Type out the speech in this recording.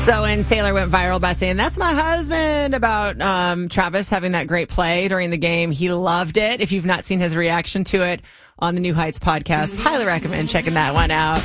So, and Taylor went viral by saying, "That's my husband," about Travis having that great play during the game. He loved it. If you've not seen his reaction to it on the New Heights podcast, highly recommend checking that one out.